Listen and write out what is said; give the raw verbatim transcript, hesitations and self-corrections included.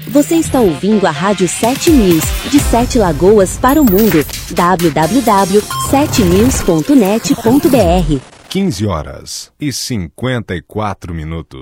Você está ouvindo a Rádio sete News, de Sete Lagoas para o mundo. w w w ponto sete news ponto net ponto b r. quinze horas e cinquenta e quatro minutos.